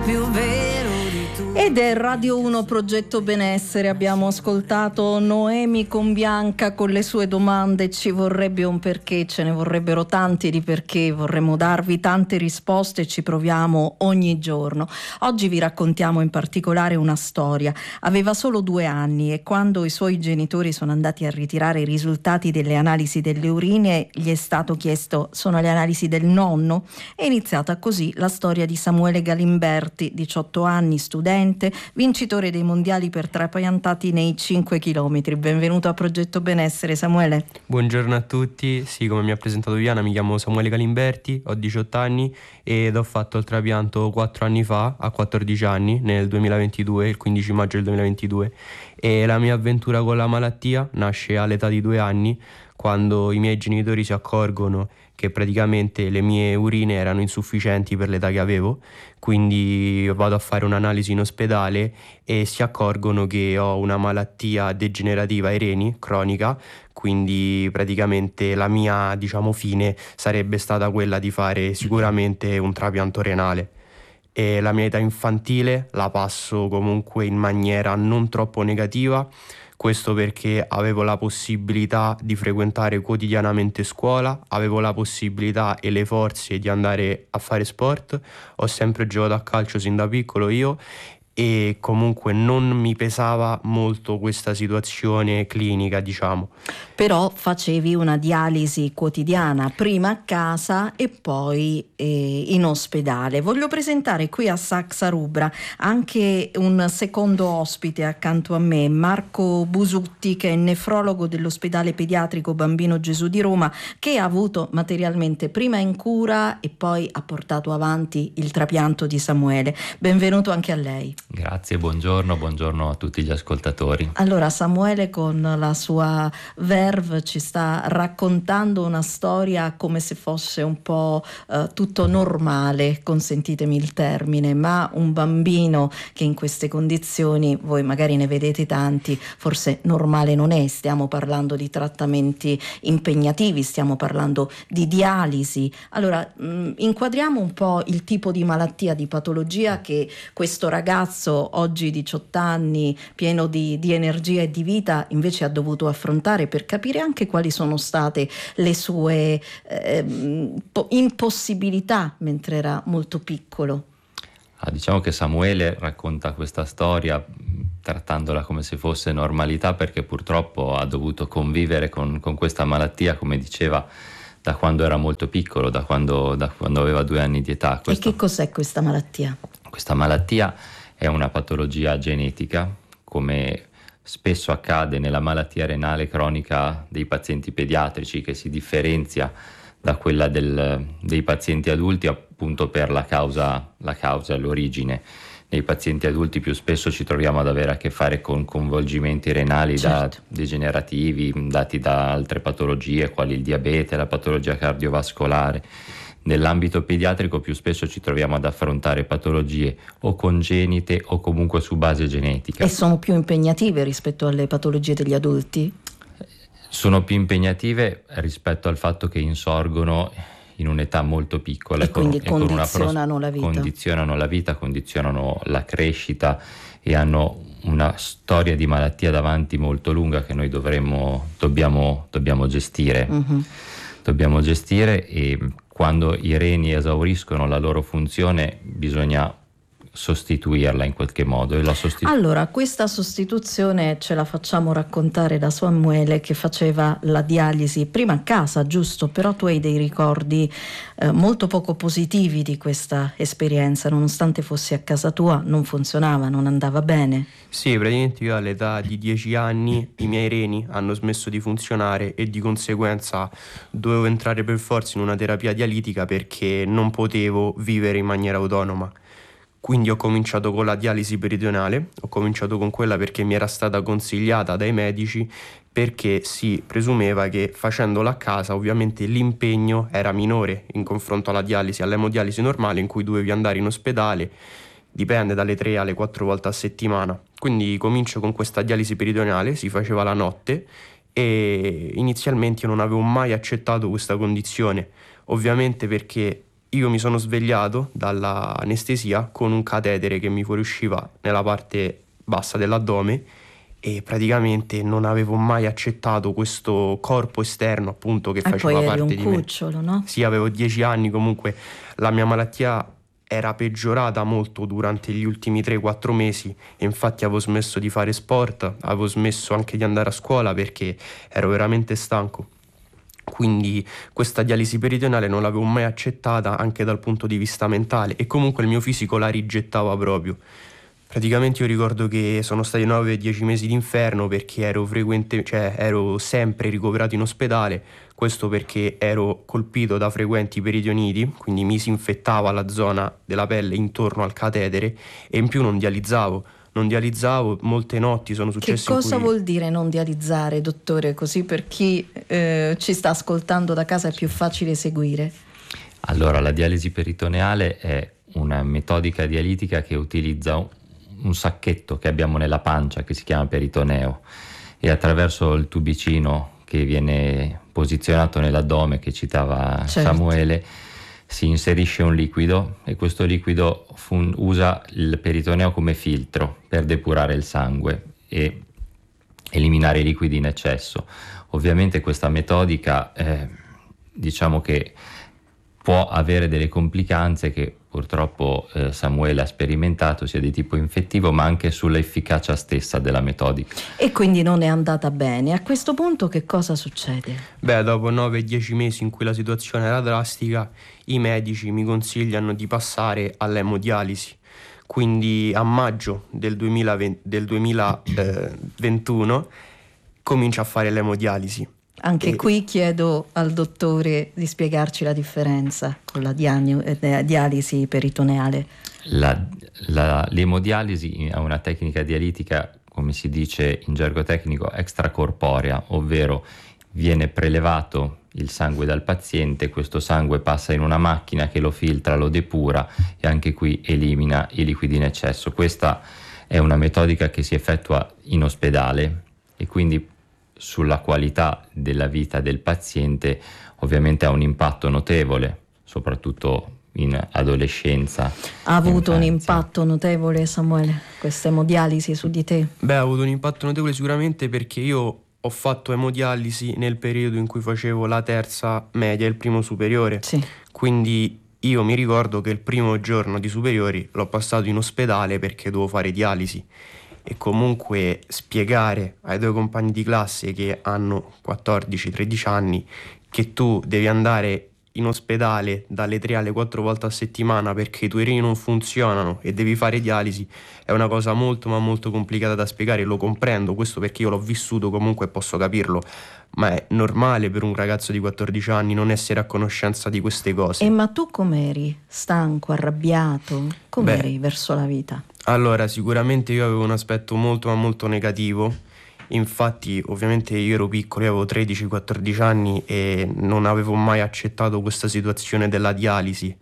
più vero di tu. Ed è Radio 1 Progetto Benessere. Abbiamo ascoltato Noemi con Bianca con le sue domande. Ci vorrebbe un perché, ce ne vorrebbero tanti di perché, vorremmo darvi tante risposte e ci proviamo ogni giorno. Oggi vi raccontiamo in particolare una storia. Aveva solo 2 anni e quando i suoi genitori sono andati a ritirare i risultati delle analisi delle urine gli è stato chiesto: sono le analisi del nonno? È iniziata così la storia di Samuele Galimberti, 18 anni, studente, vincitore dei mondiali per trapiantati nei 5 chilometri. Benvenuto a Progetto Benessere, Samuele. Buongiorno a tutti, sì, come mi ha presentato Diana, mi chiamo Samuele Galimberti, ho 18 anni ed ho fatto il trapianto 4 anni fa, a 14 anni, nel 2022, il 15 maggio del 2022, e la mia avventura con la malattia nasce all'età di 2 anni, quando i miei genitori si accorgono che praticamente le mie urine erano insufficienti per l'età che avevo, quindi vado a fare un'analisi in ospedale e si accorgono che ho una malattia degenerativa ai reni, cronica, quindi praticamente la mia, fine sarebbe stata quella di fare sicuramente un trapianto renale. E la mia età infantile la passo comunque in maniera non troppo negativa. Questo perché avevo la possibilità di frequentare quotidianamente scuola, avevo la possibilità e le forze di andare a fare sport, ho sempre giocato a calcio sin da piccolo io e comunque non mi pesava molto questa situazione clinica, Però facevi una dialisi quotidiana, prima a casa e poi in ospedale. Voglio presentare qui a Saxa Rubra anche un secondo ospite accanto a me, Marco Busutti, che è nefrologo dell'ospedale pediatrico Bambino Gesù di Roma, che ha avuto materialmente prima in cura e poi ha portato avanti il trapianto di Samuele. Benvenuto anche a lei. Grazie, buongiorno a tutti gli ascoltatori. Allora, Samuele con la sua verve ci sta raccontando una storia come se fosse un po' tutto normale, consentitemi il termine, ma un bambino che in queste condizioni, voi magari ne vedete tanti, forse normale non è. Stiamo parlando di trattamenti impegnativi, stiamo parlando di dialisi. Allora, inquadriamo un po' il tipo di malattia, di patologia che questo ragazzo, oggi 18 anni, pieno di energia e di vita, invece ha dovuto affrontare, per capire anche quali sono state le sue impossibilità mentre era molto piccolo. Diciamo che Samuele racconta questa storia trattandola come se fosse normalità, perché purtroppo ha dovuto convivere con questa malattia, come diceva, da quando era molto piccolo, da quando aveva 2 anni di età. E che cos'è questa malattia? Questa malattia è una patologia genetica, come spesso accade nella malattia renale cronica dei pazienti pediatrici, che si differenzia da quella dei pazienti adulti appunto per la causa, l'origine. Nei pazienti adulti più spesso ci troviamo ad avere a che fare con coinvolgimenti renali, certo, da degenerativi, dati da altre patologie quali il diabete, la patologia cardiovascolare. Nell'ambito pediatrico più spesso ci troviamo ad affrontare patologie o congenite o comunque su base genetica. E sono più impegnative rispetto alle patologie degli adulti? Sono più impegnative rispetto al fatto che insorgono in un'età molto piccola e quindi condizionano la vita, condizionano la crescita e hanno una storia di malattia davanti molto lunga che noi dobbiamo gestire. Uh-huh. Dobbiamo gestire, e quando i reni esauriscono la loro funzione bisogna sostituirla in qualche modo. Allora, questa sostituzione ce la facciamo raccontare da Samuele, che faceva la dialisi prima a casa, giusto? Però tu hai dei ricordi molto poco positivi di questa esperienza, nonostante fossi a casa tua, non funzionava, non andava bene. Sì, praticamente io all'età di 10 anni i miei reni hanno smesso di funzionare e di conseguenza dovevo entrare per forza in una terapia dialitica perché non potevo vivere in maniera autonoma. Quindi ho cominciato con la dialisi meridionale, ho cominciato con quella perché mi era stata consigliata dai medici, perché si presumeva che facendola a casa ovviamente l'impegno era minore in confronto alla dialisi, all'emodialisi normale in cui dovevi andare in ospedale, dipende dalle 3 alle 4 volte a settimana. Quindi comincio con questa dialisi meridionale, si faceva la notte e inizialmente io non avevo mai accettato questa condizione, ovviamente perché io mi sono svegliato dall'anestesia con un catetere che mi fuoriusciva nella parte bassa dell'addome e praticamente non avevo mai accettato questo corpo esterno, appunto, che E faceva poi eri parte un di me. cucciolo, no? Sì, avevo 10 anni, comunque la mia malattia era peggiorata molto durante gli ultimi 3-4 mesi e infatti avevo smesso di fare sport, avevo smesso anche di andare a scuola perché ero veramente stanco. Quindi questa dialisi peritoneale non l'avevo mai accettata anche dal punto di vista mentale e comunque il mio fisico la rigettava proprio. Praticamente io ricordo che sono stati 9-10 mesi d'inferno perché ero sempre ricoverato in ospedale, questo perché ero colpito da frequenti peritoniti, quindi mi si infettava la zona della pelle intorno al catetere e in più non dializzavo, molte notti sono Che successe in cosa cui... vuol dire non dializzare, dottore? Così per chi ci sta ascoltando da casa è più facile seguire. Allora, la dialisi peritoneale è una metodica dialitica che utilizza un sacchetto che abbiamo nella pancia che si chiama peritoneo e attraverso il tubicino che viene posizionato nell'addome che citava Samuele si inserisce un liquido e questo liquido usa il peritoneo come filtro per depurare il sangue e eliminare i liquidi in eccesso. Ovviamente questa metodica diciamo che può avere delle complicanze che purtroppo Samuele ha sperimentato sia di tipo infettivo ma anche sull'efficacia stessa della metodica. E quindi non è andata bene. A questo punto che cosa succede? Beh, dopo 9-10 mesi in cui la situazione era drastica, i medici mi consigliano di passare all'emodialisi. Quindi a maggio del 2021 comincio a fare l'emodialisi. Anche qui chiedo al dottore di spiegarci la differenza con la dialisi peritoneale. L'emodialisi è una tecnica dialitica, come si dice in gergo tecnico, extracorporea, ovvero viene prelevato il sangue dal paziente, questo sangue passa in una macchina che lo filtra, lo depura e anche qui elimina i liquidi in eccesso. Questa è una metodica che si effettua in ospedale e quindi sulla qualità della vita del paziente ovviamente ha un impatto notevole, soprattutto in adolescenza. Ha avuto un infanzia. impatto notevole, Samuele, questa emodialisi su di te? Beh, ha avuto un impatto notevole sicuramente perché io ho fatto emodialisi nel periodo in cui facevo la terza media e il primo superiore. Sì. Quindi io mi ricordo che il primo giorno di superiori l'ho passato in ospedale perché dovevo fare dialisi. E comunque spiegare ai tuoi compagni di classe che hanno 14-13 anni che tu devi andare in ospedale dalle 3 alle 4 volte a settimana perché i tuoi reni non funzionano e devi fare dialisi è una cosa molto ma molto complicata da spiegare. Lo comprendo, questo perché io l'ho vissuto, comunque posso capirlo, ma è normale per un ragazzo di 14 anni non essere a conoscenza di queste cose. Ma tu com'eri? Stanco, arrabbiato? Com'eri verso la vita? Allora, sicuramente io avevo un aspetto molto ma molto negativo, infatti ovviamente io ero piccolo, io avevo 13-14 anni e non avevo mai accettato questa situazione della dialisi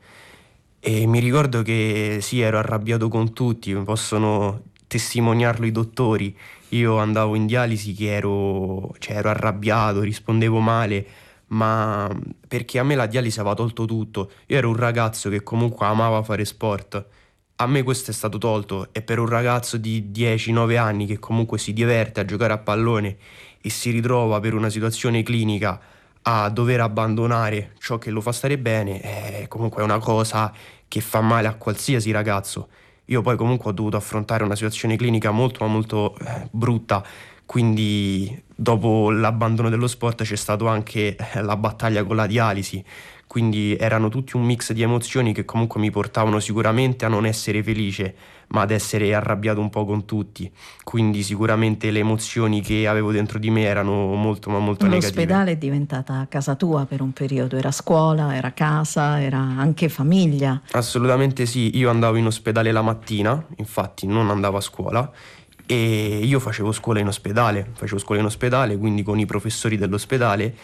e mi ricordo che sì, ero arrabbiato con tutti, possono testimoniarlo i dottori, io andavo in dialisi che ero arrabbiato, rispondevo male, ma perché a me la dialisi aveva tolto tutto, io ero un ragazzo che comunque amava fare sport. A me questo è stato tolto e per un ragazzo di 10-9 anni che comunque si diverte a giocare a pallone e si ritrova per una situazione clinica a dover abbandonare ciò che lo fa stare bene, comunque è una cosa che fa male a qualsiasi ragazzo. Io poi comunque ho dovuto affrontare una situazione clinica molto ma molto brutta, quindi dopo l'abbandono dello sport c'è stato anche la battaglia con la dialisi. Quindi erano tutti un mix di emozioni che comunque mi portavano sicuramente a non essere felice, ma ad essere arrabbiato un po' con tutti. Quindi sicuramente le emozioni che avevo dentro di me erano molto ma molto negative. L'ospedale è diventata casa tua per un periodo, era scuola, era casa, era anche famiglia. Assolutamente sì, io andavo in ospedale la mattina, infatti non andavo a scuola, e io facevo scuola in ospedale, quindi con i professori dell'ospedale,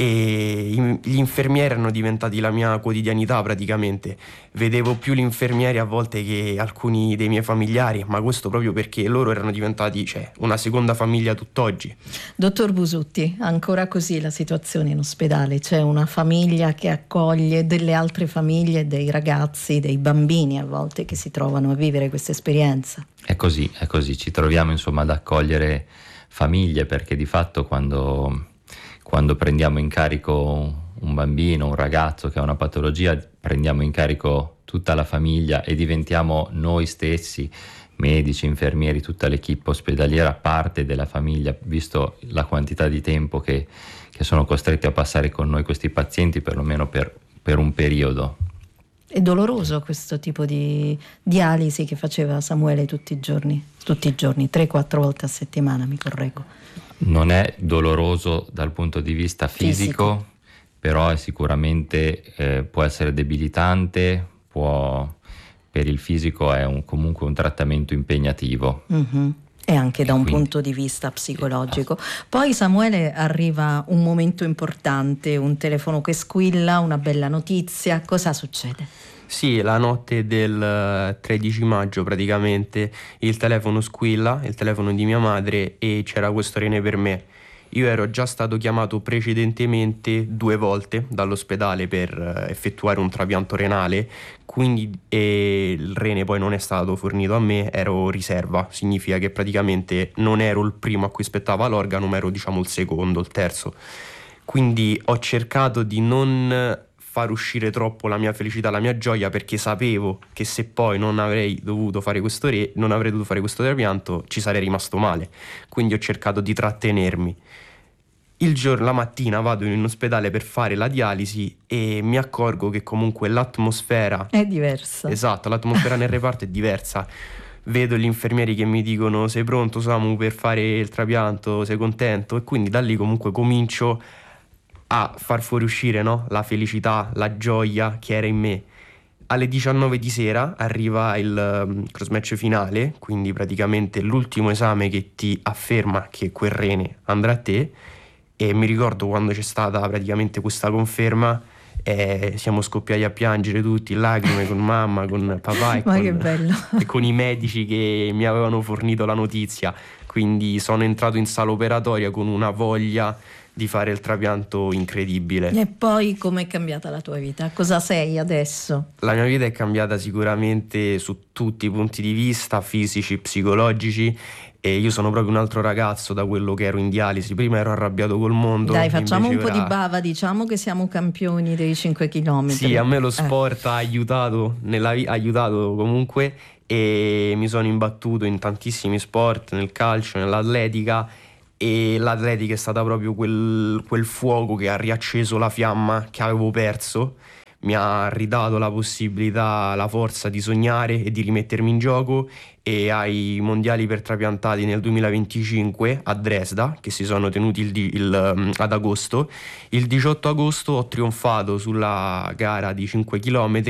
e gli infermieri erano diventati la mia quotidianità praticamente. Vedevo più gli infermieri a volte che alcuni dei miei familiari, ma questo proprio perché loro erano diventati, una seconda famiglia tutt'oggi. Dottor Busutti, ancora così la situazione in ospedale? C'è una famiglia che accoglie delle altre famiglie, dei ragazzi, dei bambini a volte che si trovano a vivere questa esperienza? È così, ci troviamo insomma ad accogliere famiglie, perché di fatto quando prendiamo in carico un bambino, un ragazzo che ha una patologia, prendiamo in carico tutta la famiglia e diventiamo noi stessi, medici, infermieri, tutta l'equipe ospedaliera, parte della famiglia, visto la quantità di tempo che sono costretti a passare con noi questi pazienti, perlomeno per un periodo. È doloroso questo tipo di dialisi che faceva Samuele tutti i giorni, 3-4 volte a settimana, mi correggo. Non è doloroso dal punto di vista fisico. Però è sicuramente può essere debilitante, per il fisico è comunque un trattamento impegnativo. Mm-hmm. E anche da un punto di vista psicologico. Poi Samuele arriva un momento importante, un telefono che squilla, una bella notizia. Cosa succede? Sì, la notte del 13 maggio praticamente il telefono squilla, il telefono di mia madre, e c'era questo rene per me. Io ero già stato chiamato precedentemente 2 volte dall'ospedale per effettuare un trapianto renale, quindi il rene poi non è stato fornito a me, ero riserva, significa che praticamente non ero il primo a cui spettava l'organo, ma ero il secondo, il terzo. Quindi ho cercato di non far uscire troppo la mia felicità, la mia gioia, perché sapevo che se poi non avrei dovuto fare questo trapianto ci sarei rimasto male, quindi ho cercato di trattenermi. La mattina vado in ospedale per fare la dialisi e mi accorgo che comunque l'atmosfera è diversa. Esatto, l'atmosfera nel reparto è diversa. Vedo gli infermieri che mi dicono: sei pronto Samu per fare il trapianto, sei contento? E quindi da lì comunque comincio a far fuoriuscire, no? La felicità, la gioia che era in me. Alle 19 di sera arriva il cross-match finale, quindi praticamente l'ultimo esame che ti afferma che quel rene andrà a te. E mi ricordo quando c'è stata praticamente questa conferma, siamo scoppiati a piangere tutti, lacrime, con mamma, con papà che bello. E con i medici che mi avevano fornito la notizia. Quindi sono entrato in sala operatoria con una voglia di fare il trapianto incredibile. E poi com'è cambiata la tua vita? Cosa sei adesso? La mia vita è cambiata sicuramente su tutti i punti di vista, fisici, psicologici, e io sono proprio un altro ragazzo da quello che ero in dialisi. Prima ero arrabbiato col mondo. Dai, facciamo un po' di bava, diciamo che siamo campioni dei 5 chilometri. Sì, a me lo sport ha aiutato ha aiutato comunque, e mi sono imbattuto in tantissimi sport, nel calcio, nell'atletica, e l'atletica è stata proprio quel fuoco che ha riacceso la fiamma che avevo perso. Mi ha ridato la possibilità, la forza di sognare e di rimettermi in gioco, e ai mondiali per trapiantati nel 2025 a Dresda, che si sono tenuti ad agosto, il 18 agosto ho trionfato sulla gara di 5 km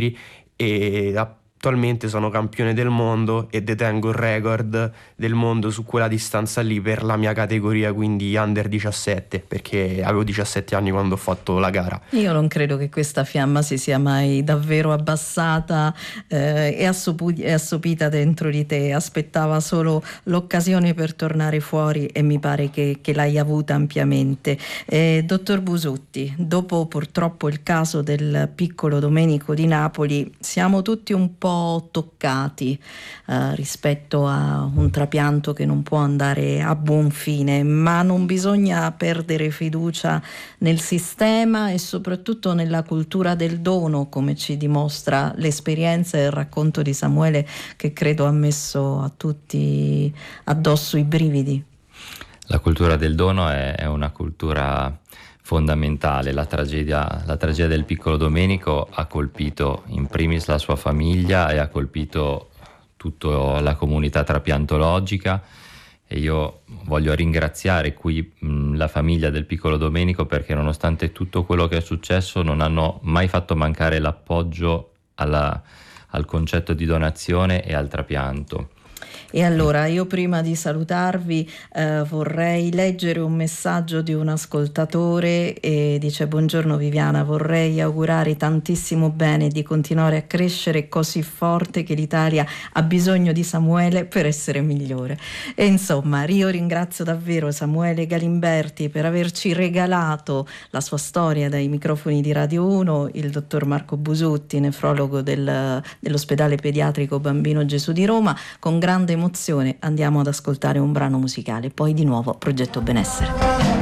e attualmente sono campione del mondo e detengo il record del mondo su quella distanza lì per la mia categoria, quindi under 17, perché avevo 17 anni quando ho fatto la gara. Io non credo che questa fiamma si sia mai davvero abbassata e assopita dentro di te. Aspettava solo l'occasione per tornare fuori, e mi pare che l'hai avuta ampiamente. Dottor Busutti, dopo purtroppo il caso del piccolo Domenico di Napoli, siamo tutti un po' toccati rispetto a un trapianto che non può andare a buon fine, ma non bisogna perdere fiducia nel sistema e soprattutto nella cultura del dono, come ci dimostra l'esperienza e il racconto di Samuele, che credo ha messo a tutti addosso i brividi. La cultura del dono è una cultura fondamentale. La tragedia del piccolo Domenico ha colpito in primis la sua famiglia e ha colpito tutta la comunità trapiantologica, e io voglio ringraziare qui la famiglia del piccolo Domenico, perché nonostante tutto quello che è successo non hanno mai fatto mancare l'appoggio al concetto di donazione e al trapianto. E allora io prima di salutarvi vorrei leggere un messaggio di un ascoltatore e dice: buongiorno Viviana, vorrei augurare tantissimo bene di continuare a crescere così forte che l'Italia ha bisogno di Samuele per essere migliore. E insomma io ringrazio davvero Samuele Galimberti per averci regalato la sua storia dai microfoni di Radio 1, il dottor Marco Busutti, nefrologo dell'ospedale pediatrico Bambino Gesù di Roma. Con grande emozione andiamo ad ascoltare un brano musicale, poi di nuovo Progetto Benessere.